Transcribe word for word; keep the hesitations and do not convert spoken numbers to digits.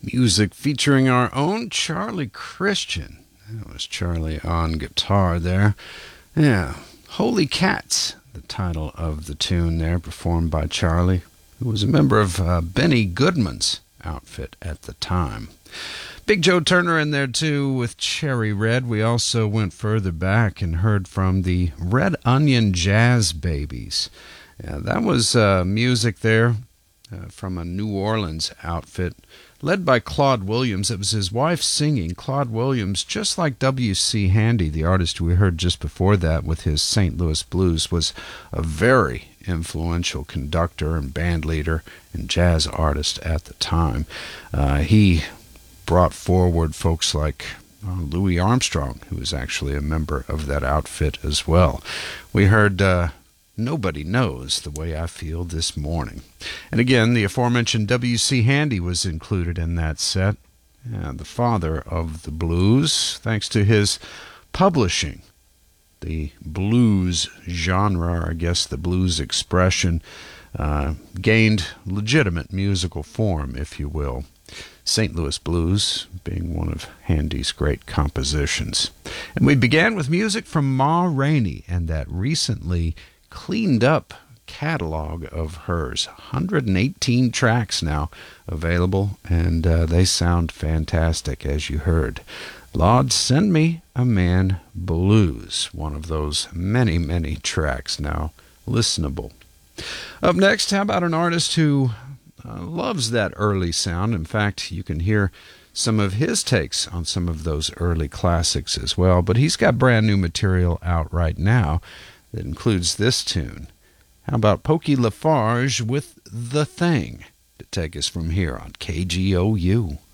Music featuring our own Charlie Christian. That was Charlie on guitar there. Yeah, Holy Cats, the title of the tune there, performed by Charlie, who was a member of uh, Benny Goodman's outfit at the time. Big Joe Turner in there, too, with Cherry Red. We also went further back and heard from the Red Onion Jazz Babies. Yeah, that was uh, music there uh, from a New Orleans outfit led by Claude Williams. It was his wife singing. Claude Williams, just like W C. Handy, the artist we heard just before that with his Saint Louis Blues, was a very influential conductor and band leader and jazz artist at the time. Uh, he brought forward folks like uh, Louis Armstrong, who was actually a member of that outfit as well. We heard uh, Nobody Knows the Way I Feel This Morning. And again, the aforementioned W C. Handy was included in that set, yeah, the father of the blues, thanks to his publishing. The blues genre, or I guess the blues expression, uh, gained legitimate musical form, if you will. Saint Louis Blues being one of Handy's great compositions. And we began with music from Ma Rainey and that recently cleaned up catalog of hers. one hundred eighteen tracks now available, and uh, they sound fantastic, as you heard. Lord, Send Me a Man Blues, one of those many, many tracks now listenable. Up next, how about an artist who uh, loves that early sound? In fact, you can hear some of his takes on some of those early classics as well, but he's got brand new material out right now that includes this tune. How about Pokey Lafarge with The Thing to take us from here on K G O U?